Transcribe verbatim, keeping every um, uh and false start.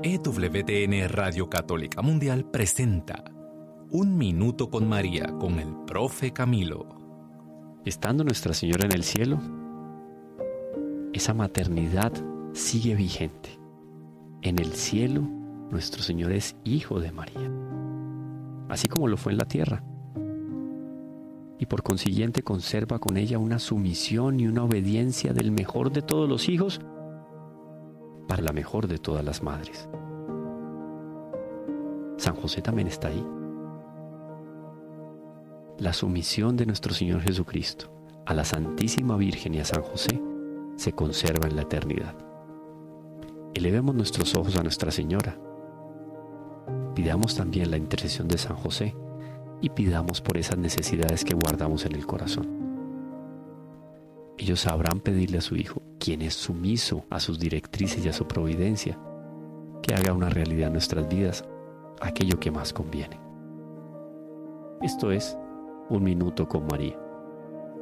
E W T N Radio Católica Mundial presenta Un Minuto con María con el Profe Camilo. Estando Nuestra Señora en el cielo, esa maternidad sigue vigente. En el cielo, nuestro Señor es hijo de María, así como lo fue en la tierra. Y por consiguiente conserva con ella una sumisión y una obediencia del mejor de todos los hijos para la mejor de todas las madres. San José también está ahí. La sumisión de nuestro Señor Jesucristo a la Santísima Virgen y a San José se conserva en la eternidad. Elevemos nuestros ojos a Nuestra Señora. Pidamos también la intercesión de San José y pidamos por esas necesidades que guardamos en el corazón. Ellos sabrán pedirle a su Hijo, quien es sumiso a sus directrices y a su providencia, que haga una realidad en nuestras vidas aquello que más conviene. Esto es Un Minuto con María.